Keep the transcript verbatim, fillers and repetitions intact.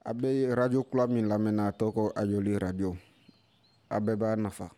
A bɛ radio kura min lamɛnna a tɔgɔ ko Ayoli radio a bɛɛ b'a nafa.